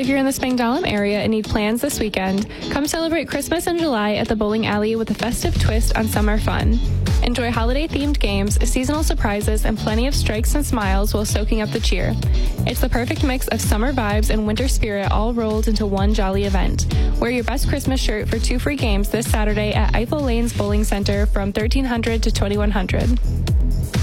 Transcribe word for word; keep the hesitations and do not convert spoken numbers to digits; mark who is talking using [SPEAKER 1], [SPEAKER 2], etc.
[SPEAKER 1] if you're in the Spangdahlem area and need plans this weekend, come celebrate Christmas in July at the bowling alley with a festive twist on summer fun. Enjoy holiday-themed games, seasonal surprises, and plenty of strikes and smiles while soaking up the cheer. It's the perfect mix of summer vibes and winter spirit all rolled into one jolly event. Wear your best Christmas shirt for two free games this Saturday at Eiffel Lanes Bowling Center from thirteen hundred to twenty-one hundred.